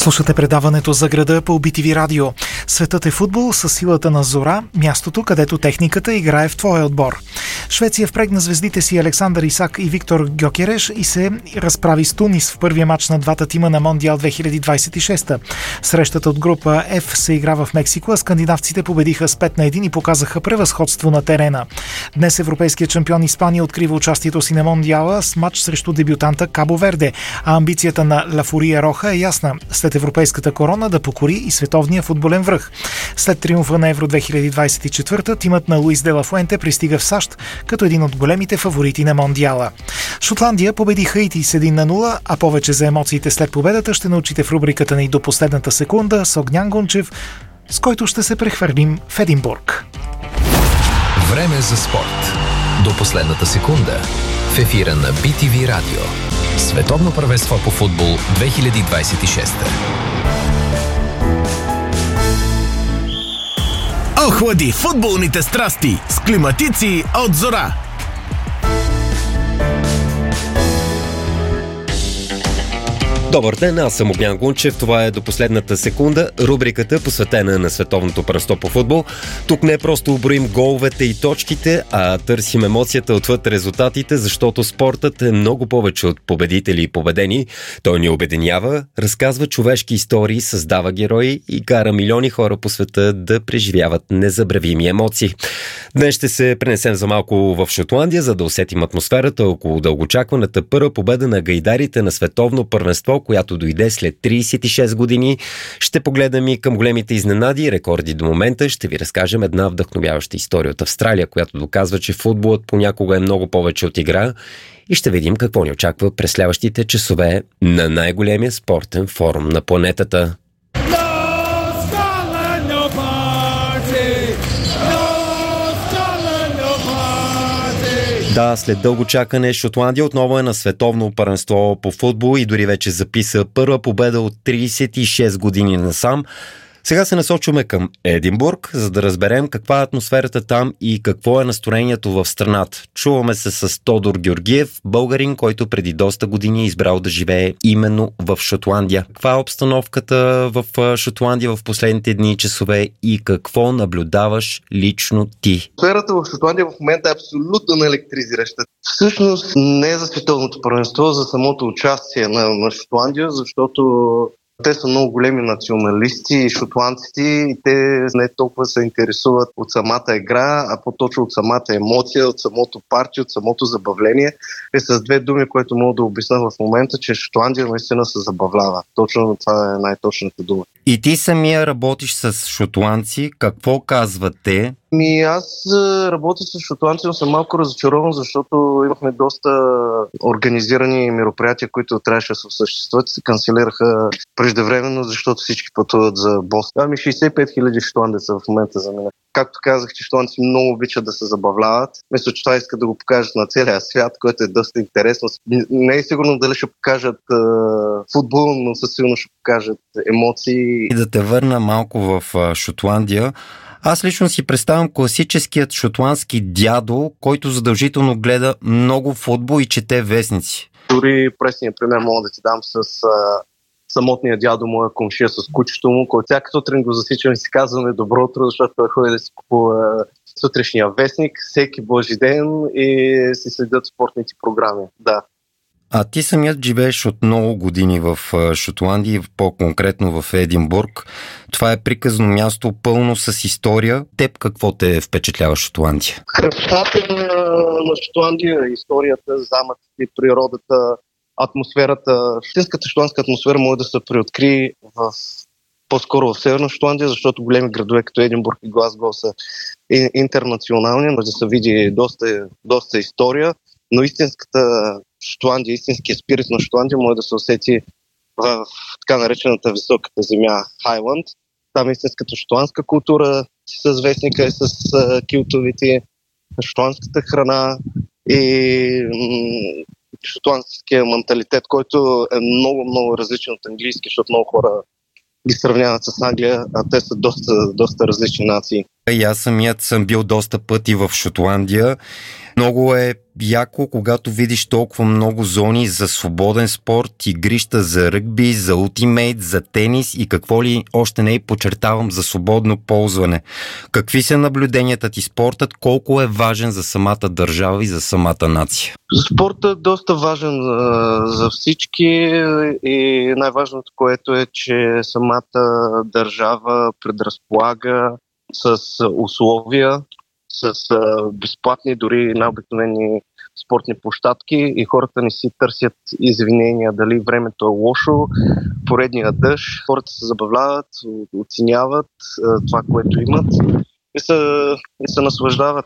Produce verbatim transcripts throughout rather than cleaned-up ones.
Слушате предаването за града по Би Ти Ви радио. Светът е футбол със силата на Зора, мястото, където техниката играе в твоя отбор. Швеция впрегна звездите си Александър Исак и Виктор Гьокереш и се разправи с Тунис в първия матч на двата тима на Мондиал две хиляди двадесет и шеста. Срещата от група F се играва в Мексико, а скандинавците победиха с пет на едно и показаха превъзходство на терена. Днес европейският шампион Испания открива участието си на Мондиала с матч срещу дебютанта Кабо Верде, а амбицията на Ла Фурия Роха е ясна след европейската корона да покори и световния футболен връх. След триумфа на Евро две хиляди двадесет и четвърта, тимът на Луис де ла Фуенте пристига в САЩ като един от големите фаворити на Мондиала. Шотландия победи Хаити с едно на нула, а повече за емоциите след победата ще научите в рубриката ни до последната секунда с Огнян Гунчев, с който ще се прехвърлим в Единбург. Време за спорт. До последната секунда. В ефира на Би Ти Ви радио. Световно първенство по футбол две хиляди двадесет и шеста. Охлади футболните страсти с климатици от Зора. Добър ден, аз съм Огнян Гунчев. Това е до последната секунда, рубриката посветена на световното първенство по футбол. Тук не е просто броим головете и точките, а търсим емоцията отвъд резултатите, защото спортът е много повече от победители и победени. Той ни обединява, разказва човешки истории, създава герои и кара милиони хора по света да преживяват незабравими емоции. Днес ще се пренесем за малко в Шотландия, за да усетим атмосферата около дългоочакваната първа победа на гайдарите на световно първенство, която дойде след тридесет и шест години. Ще погледнем и към големите изненади и рекорди до момента. Ще ви разкажем една вдъхновяваща история от Австралия, която доказва, че футболът понякога е много повече от игра. И ще видим какво ни очаква през следващите часове на най-големия спортен форум на планетата. Да, след дълго чакане Шотландия отново е на световно първенство по футбол и дори вече записа първа победа от тридесет и шест години насам. Сега се насочваме към Единбург, за да разберем каква е атмосферата там и какво е настроението в страната. Чуваме се с Тодор Георгиев, българин, който преди доста години е избрал да живее именно в Шотландия. Каква е обстановката в Шотландия в последните дни и часове и какво наблюдаваш лично ти? Атмосферата в Шотландия в момента е абсолютно неелектризираща. Всъщност не е за световното първенство, за самото участие на, на Шотландия, защото те са много големи националисти, шотландци, и те не толкова се интересуват от самата игра, а по-точно от самата емоция, от самото парти, от самото забавление. И с две думи, което мога да обясня в момента, че Шотландия наистина се забавлява. Точно това е най-точната дума. И ти самия работиш с шотландци. Какво казват те? Ми, аз работя с шотландци, но съм малко разочарован, защото имахме доста организирани мероприятия, които трябваше да се осъществят и се канцелираха преждевременно, защото всички пътуват за Бостон. Ами шейсет и пет хиляди шотландеца в момента за мен. Както казах, че шотландци много обичат да се забавляват. Мисля, че това искат да го покажат на целия свят, което е доста интересно. Не е сигурно дали ще покажат е, футбол, но със сигурно ще покажат емоции. И да те върна малко в Шотландия. Аз лично си представям класическият шотландски дядо, който задължително гледа много футбол и чете вестници. Дори пресния пример мога да ти дам с а, самотния дядо, моя комшия с кучето му, който всяка сутрин го засичам и си казваме добро утро, защото той ходи да си купува сутрешния вестник всеки божи ден и си следят спортните програми. Да. А ти самият живееш от много години в Шотландия, по-конкретно в Единбург. Това е приказно място, пълно с история. Теб какво те впечатлява Шотландия? Красотата на Шотландия, историята, замъците, природата, атмосферата. Истинската шотландска атмосфера може да се преоткри в, по-скоро в Северна Шотландия, защото големи градове като Единбург и Глазго са интернационални, може да се види доста, доста история, но истинската Шотландия, истинския спирит на Шотландия може да се усети в така наречената високата земя Хайланд. Там е истинската шотландска култура с вестника и с uh, килтовите, шотландската храна и м- шотландския менталитет, който е много, много различен от английски, защото много хора ги сравняват с Англия, а те са доста, доста различни нации. И аз самият съм бил доста пъти в Шотландия. Много е яко, когато видиш толкова много зони за свободен спорт, игрища за ръгби, за ултимейт, за тенис и какво ли още не, и подчертавам, за свободно ползване. Какви са наблюденията ти? Спортът колко е важен за самата държава и за самата нация? Спортът е доста важен а, за всички и най-важното, което е, че самата държава предразполага с условия, с а, безплатни, дори най-обикновени спортни площадки и хората не си търсят извинения дали времето е лошо, поредния дъжд. Хората се забавляват, оценяват а, това, което имат и се, и се наслаждават.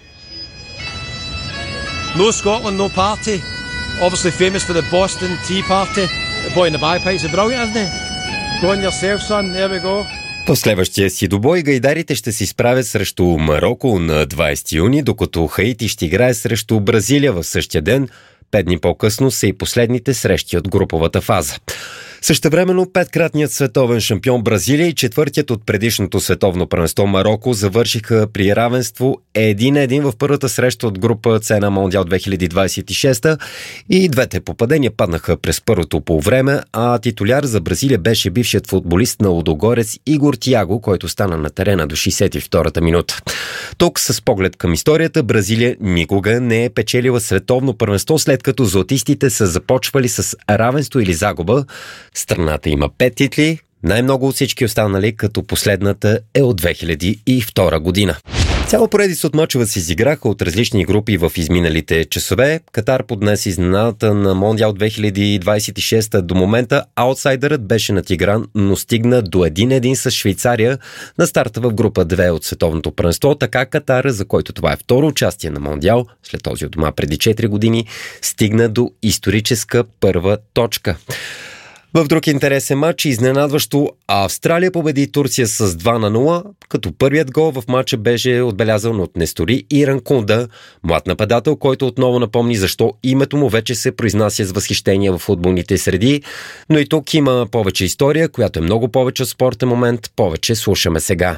No Scotland, no party. Obviously famous for the Boston Tea Party. The boy in the bagpipes is brilliant, isn't he? Go on yourself, son. There we go. В следващия си добой гайдарите ще се изправят срещу Мароко на двайсети юни, докато Хаити ще играе срещу Бразилия в същия ден. Пет дни по-късно са и последните срещи от груповата фаза. Същевременно петкратният световен шампион Бразилия и четвъртият от предишното световно първенство Мароко завършиха при равенство един на един в първата среща от група С на Мондиал две хиляди двайсет и шеста и двете попадения паднаха през първото полувреме, а титуляр за Бразилия беше бившият футболист на Лудогорец Игор Тиаго, който стана на терена до шейсет и втората минута. Тук с поглед към историята, Бразилия никога не е печелила световно първенство, след като златистите са започвали с равенство или загуба. Страната има пет титли, най-много от всички останали, като последната е от две хиляди и втора година. Цяла поредица от мачове се изиграха от различни групи в изминалите часове. Катар поднесе изненадата на Мондиал две хиляди двайсет и шеста. До момента аутсайдерът беше натигран, но стигна до един на един с Швейцария на старта в група две от световното първенство. Така Катар, за който това е второ участие на Мондиал, след този от дома преди четири години, стигна до историческа първа точка. В друг интересен матч, изненадващо, Австралия победи Турция с два на нула, като първият гол в матча беше отбелязан от Нестори Иранкунда, млад нападател, който отново напомни защо името му вече се произнася с възхищение в футболните среди. Но и тук има повече история, която е много повече от спортен момент. Повече слушаме сега.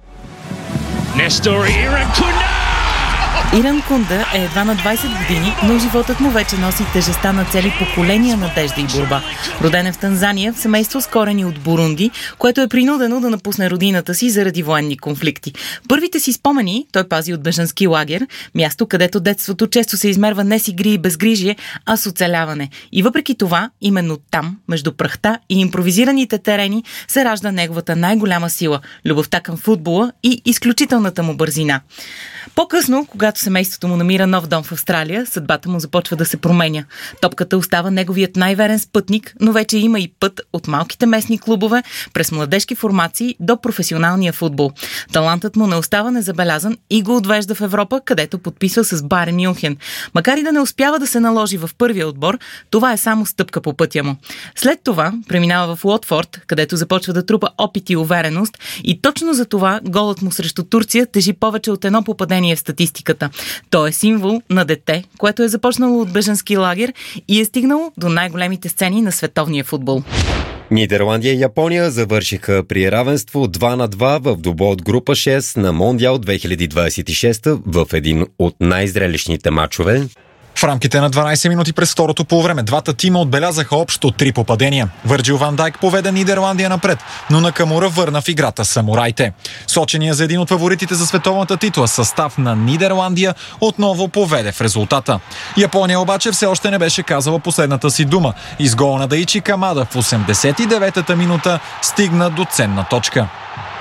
Нестори Иранкунда! Иранкунда е едва на двайсет години, но животът му вече носи тежестта на цели поколения надежда и борба. Роден е в Танзания, в семейство с корени от Бурунди, което е принудено да напусне родината си заради военни конфликти. Първите си спомени той пази от бежански лагер, място, където детството често се измерва не с игри и безгрижие, а с оцеляване. И въпреки това, именно там, между прахта и импровизираните терени, се ражда неговата най-голяма сила – любовта към футбола и изключителната му бързина. По-късно, когато семейството му намира нов дом в Австралия, съдбата му започва да се променя. Топката остава неговият най-верен спътник, но вече има и път от малките местни клубове през младежки формации до професионалния футбол. Талантът му не остава незабелязан и го отвежда в Европа, където подписва с Байерн Мюнхен. Макар и да не успява да се наложи в първия отбор, това е само стъпка по пътя му. След това преминава в Уотфорд, където започва да трупа опит и увереност, и точно за това голът му срещу Турция тежи повече от едно попадение в статистиката. Той е символ на дете, което е започнало от бежански лагер и е стигнало до най-големите сцени на световния футбол. Нидерландия и Япония завършиха при равенство два на два в двубой от група шест на Мондиал две хиляди двайсет и шеста в един от най-зрелищните матчове. В рамките на дванайсет минути през второто полувреме двата тима отбелязаха общо три попадения. Върджил Ван Дайк поведе Нидерландия напред, но Накамура върна в играта самурайте. Сочения за един от фаворитите за световната титла състав на Нидерландия отново поведе в резултата. Япония обаче все още не беше казала последната си дума. И с гол на Даичи Камада в осемдесет и деветата минута стигна до ценна точка.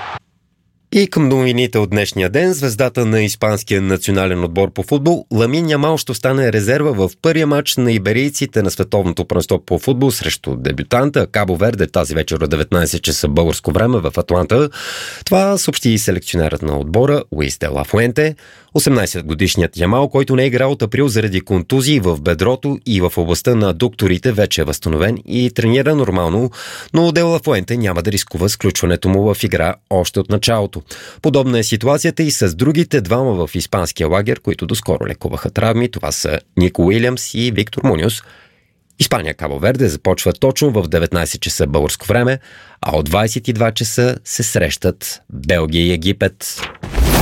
И към новините от днешния ден, звездата на испанския национален отбор по футбол Ламин Ямал ще остане резерва в първия матч на иберийците на световното първенство по футбол срещу дебютанта Кабо Верде тази вечер от деветнайсет часа българско време в Атланта. Това съобщи и селекционерът на отбора Луис де ла Фуенте. осемнайсетгодишният Ямал, който не е играл от април заради контузии в бедрото и в областта на аддукторите, вече е възстановен и тренира нормално, но де ла Фуенте няма да рискува сключването му в игра още от началото. Подобна е ситуацията и с другите двама в испанския лагер, които доскоро лекуваха травми. Това са Нико Уилямс и Виктор Муньос. Испания Кабо Верде започва точно в деветнайсет часа българско време, а от двайсет и два часа се срещат Белгия и Египет.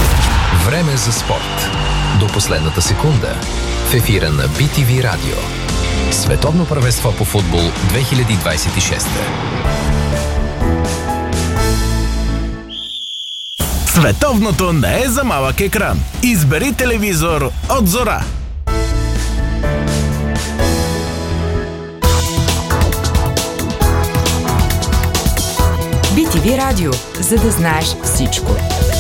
Време за спорт. До последната секунда. В ефира на би ти ви Радио. Световно първенство по футбол две хиляди двадесет и шеста. Световното не е за малък екран. Избери телевизор от Зора. би ти ви Радио, за да знаеш всичко.